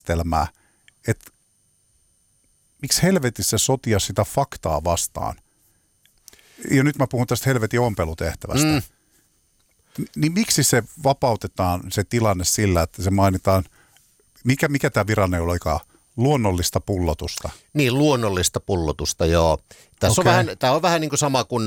järjestelmää, että miksi helvetissä sotia sitä faktaa vastaan? Ja nyt mä puhun tästä helvetin ompelutehtävästä. Niin miksi se vapautetaan se tilanne sillä, että se mainitaan, mikä tämä viranne olikaan? Luonnollista pullotusta. Niin, luonnollista pullotusta, joo. Tässä tämä on vähän niin kuin sama kuin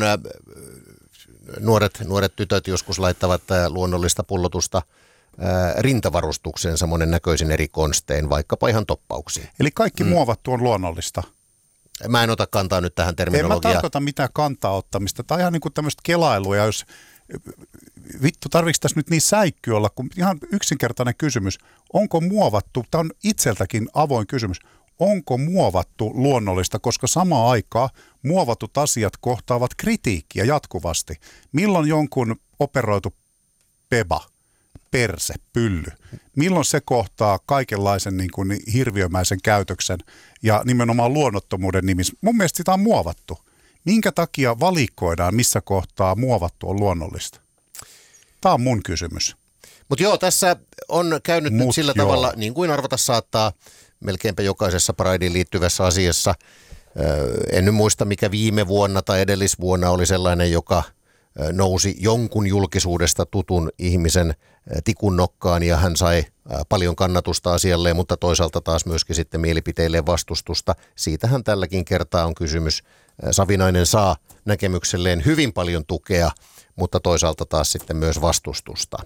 nuoret tytöt joskus laittavat luonnollista pullotusta rintavarustukseen samoin näköisin eri konstein, vaikkapa ihan toppauksiin. Eli kaikki muovattu on luonnollista? Mä en ota kantaa nyt tähän terminologiaan. En mä tarkoita mitään kantaa ottamista. Tämä on ihan niin kuin tämmöistä kelailua, ja jos vittu, tarvitsetko tässä nyt niin säikky olla, kun ihan yksinkertainen kysymys. Onko muovattu, tämä on itseltäkin avoin kysymys, onko muovattu luonnollista, koska samaan aikaan muovatut asiat kohtaavat kritiikkiä jatkuvasti. Milloin jonkun operoitu peba, perse, pylly, milloin se kohtaa kaikenlaisen niin kuin hirviömäisen käytöksen ja nimenomaan luonnottomuuden nimissä? Mun mielestä sitä on muovattu. Minkä takia valikoidaan, missä kohtaa muovattu on luonnollista? Tämä on mun kysymys. Mutta joo, tässä on käynyt nyt sillä tavalla, niin kuin arvata saattaa melkeinpä jokaisessa Prideen liittyvässä asiassa. En nyt muista, mikä viime vuonna tai edellisvuonna oli sellainen, joka nousi jonkun julkisuudesta tutun ihmisen tikun nokkaan ja hän sai paljon kannatusta asialleen, mutta toisaalta taas myöskin sitten mielipiteilleen vastustusta. Siitähän tälläkin kertaa on kysymys. Savinainen saa näkemykselleen hyvin paljon tukea, mutta toisaalta taas sitten myös vastustusta.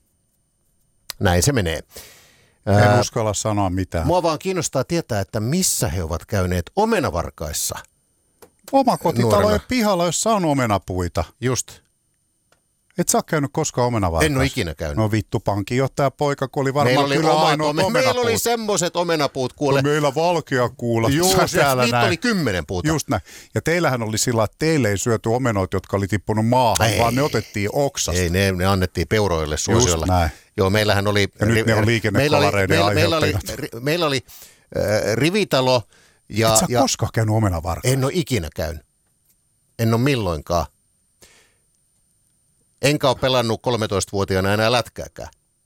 Näin se menee. En uskalla sanoa mitään. Mua vaan kiinnostaa tietää, että missä he ovat käyneet omenavarkaissa. Omakotitalojen pihalla, jossa on omenapuita. Just. Et sä ole käynyt koskaan omenavarkaissa? En ole ikinä käynyt. No vittu, pankinjohtaja poika, kun oli varmaan kyllä ainoa omenapuut. Meillä oli semmoiset omenapuut, kuule. No meillä valkeakuulat. Joo, niitä oli 10 puuta. Just näin. Ja teillähän oli sillä, että teille ei syöty omenoita, jotka oli tippunut maahan, vaan ne otettiin oksasta. Ei, ne annettiin peuroille suosiolla. Just näin. Joo, meillähän oli... Ja nyt ne on liikennekolareiden aiheuttajat. Meillä oli rivitalo ja... Et sä koskaan käynyt omenavarkaissa? En ole ikinä käynyt. En ole milloinkaan. Enkä ole pelannut 13-vuotiaana enää lätkääkään.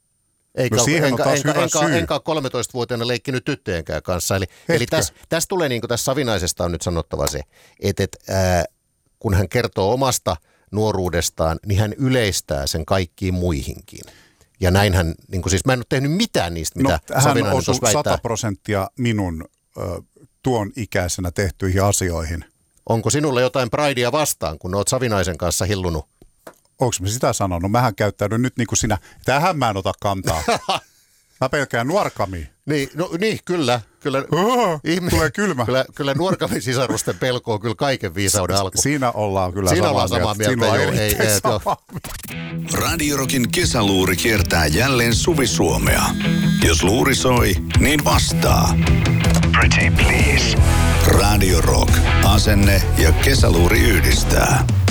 Enkä ole 13-vuotiaana leikkinyt tyttöjenkään kanssa. Eli tässä tulee, niin kuin tässä Savinaisesta on nyt sanottava se, että kun hän kertoo omasta nuoruudestaan, niin hän yleistää sen kaikkiin muihinkin. Ja näinhän, niin kuin siis mä en ole tehnyt mitään niistä, mitä Savinainen tuossa väittää. Hän osui 100% minun tuon ikäisenä tehtyihin asioihin. Onko sinulla jotain Pridea vastaan, kun olet Savinaisen kanssa hillunut? Onko mä sitä sanonut? Mähän käyttäydyn nyt niin kuin sinä. Tähän mä en ota kantaa. Mä pelkään nuorkamia. Niin, kyllä. Tulee kylmä. Kyllä nuorkamin sisarusten pelko on kyllä kaiken viisauden alku. Siinä ollaan kyllä samaa mieltä. Radio Rockin kesäluuri kiertää jälleen Suvi-Suomea. Jos luuri soi, niin vastaa. Pretty please. Radio Rock. Asenne ja kesäluuri yhdistää.